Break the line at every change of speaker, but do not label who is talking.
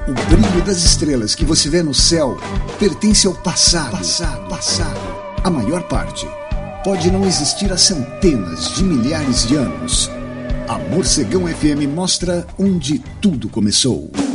O brilho das estrelas que você vê no céu pertence ao passado. A maior parte pode não existir há centenas de milhares de anos. A Morcegão FM mostra onde tudo começou.